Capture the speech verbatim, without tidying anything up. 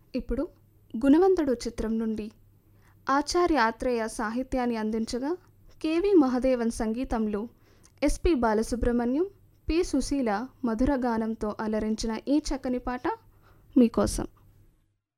ఇప్పుడు గుణవంతుడు చిత్రం నుండి ఆచార్య ఆత్రేయ సాహిత్యాన్ని అందించగా కెవి మహదేవన్ సంగీతంలో ఎస్పి బాలసుబ్రహ్మణ్యం, పి సుశీల మధుర గానంతో అలరించిన ఈ చక్కని పాట మీకోసం.